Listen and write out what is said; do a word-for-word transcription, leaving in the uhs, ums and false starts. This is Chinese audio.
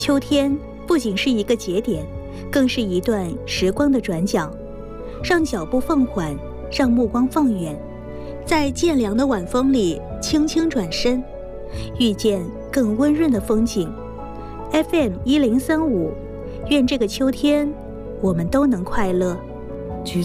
秋天不仅是一个节点，更是一段时光的转角，让脚步放缓，让目光放远，在渐凉的晚风里轻轻转身，遇见更温润的风景。 F M 一零三五，愿这个秋天我们都能快乐。